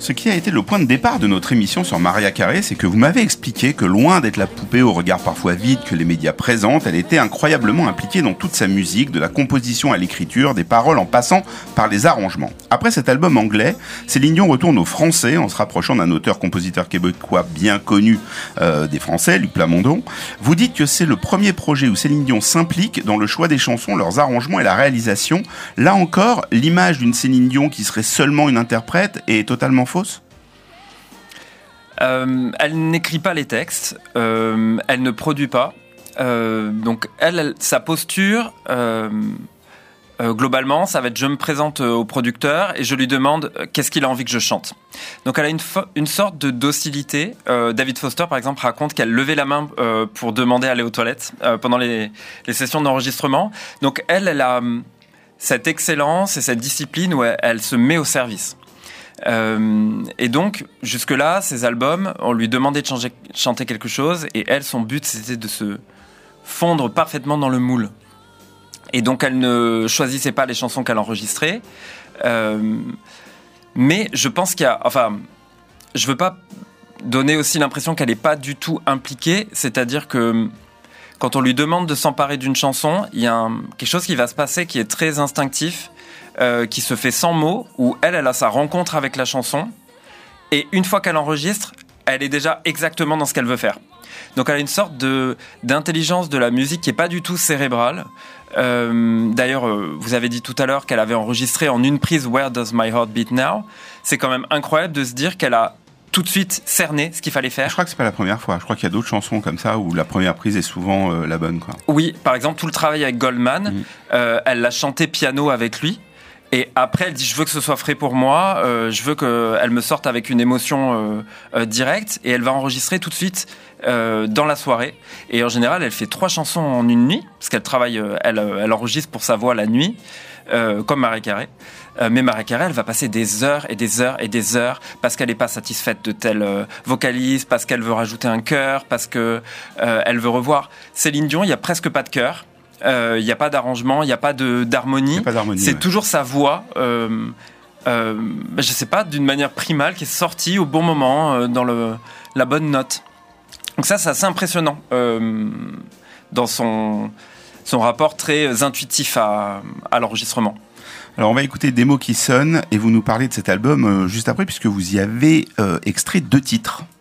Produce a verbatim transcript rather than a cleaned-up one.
Ce qui a été le point de départ de notre émission sur Mariah Carey, c'est que vous m'avez expliqué que loin d'être la poupée au regard parfois vide que les médias présentent, elle était incroyablement impliquée dans toute sa musique, de la composition à l'écriture, des paroles en passant par les arrangements. Après cet album anglais, Céline Dion retourne au français en se rapprochant d'un auteur-compositeur québécois bien connu euh, des Français, Luc Plamondon. Vous dites que c'est le premier projet où Céline Dion s'implique dans le choix des chansons, leurs arrangements et la réalisation. Là encore, l'image d'une Céline Dion qui serait seulement une interprète est totalement fausse ? euh, Elle n'écrit pas les textes, euh, elle ne produit pas. Euh, donc elle, elle, sa posture... Euh, Euh, globalement, ça va être je me présente euh, au producteur et je lui demande euh, qu'est-ce qu'il a envie que je chante. Donc elle a une, fo- une sorte de docilité. Euh, David Foster, par exemple, raconte qu'elle levait la main euh, pour demander à aller aux toilettes euh, pendant les, les sessions d'enregistrement. Donc elle, elle a euh, cette excellence et cette discipline où elle, elle se met au service. Euh, et donc, jusque-là, ces albums, on lui demandait de changer, chanter quelque chose et elle, son but, c'était de se fondre parfaitement dans le moule. Et donc, elle ne choisissait pas les chansons qu'elle enregistrait. Euh, mais je pense qu'il y a... Enfin, je veux pas donner aussi l'impression qu'elle n'est pas du tout impliquée. C'est-à-dire que quand on lui demande de s'emparer d'une chanson, il y a un, quelque chose qui va se passer qui est très instinctif, euh, qui se fait sans mots, où elle, elle a sa rencontre avec la chanson. Et une fois qu'elle enregistre, elle est déjà exactement dans ce qu'elle veut faire. Donc elle a une sorte de, d'intelligence de la musique qui n'est pas du tout cérébrale. Euh, d'ailleurs, euh, vous avez dit tout à l'heure qu'elle avait enregistré en une prise Where Does My Heart Beat Now. C'est quand même incroyable de se dire qu'elle a tout de suite cerné ce qu'il fallait faire. Je crois que c'est pas la première fois. Je crois qu'il y a d'autres chansons comme ça où la première prise est souvent euh, la bonne, quoi. Oui, par exemple, tout le travail avec Goldman, mmh. euh, elle l'a chanté piano avec lui. Et après, elle dit, je veux que ce soit frais pour moi, euh, je veux qu'elle me sorte avec une émotion euh, euh, directe, et elle va enregistrer tout de suite euh, dans la soirée. Et en général, elle fait trois chansons en une nuit, parce qu'elle travaille, euh, elle, elle enregistre pour sa voix la nuit, euh, comme Mariah Carey. Euh, mais Mariah Carey, elle va passer des heures et des heures et des heures, parce qu'elle n'est pas satisfaite de tel euh, vocaliste, parce qu'elle veut rajouter un chœur, parce qu'elle euh, veut revoir. Céline Dion, il n'y a presque pas de chœur. Il euh, n'y a pas d'arrangement, il n'y a pas de, d'harmonie. Y a pas d'harmonie. C'est ouais. toujours sa voix, euh, euh, je ne sais pas, d'une manière primale, qui est sortie au bon moment, euh, dans le, la bonne note. Donc ça, c'est assez impressionnant euh, dans son, son rapport très intuitif à, à l'enregistrement. Alors on va écouter Des mots qui sonnent et vous nous parlez de cet album euh, juste après puisque vous y avez euh, extrait deux titres.